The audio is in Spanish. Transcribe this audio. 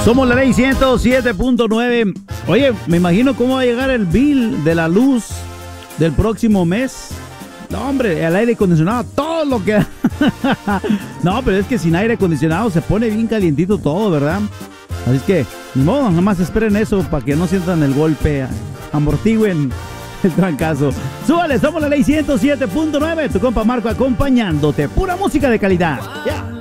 Somos la ley 107.9. Oye, me imagino cómo va a llegar el bill de la luz del próximo mes. No, hombre, el aire acondicionado, todo lo que... No, pero es que sin aire acondicionado se pone bien calientito todo, ¿verdad? Así es que, no, nada más esperen eso para que no sientan el golpe, amortigüen el trancazo. Súbale, somos la ley 107.9, tu compa Marco acompañándote. Pura música de calidad. Yeah.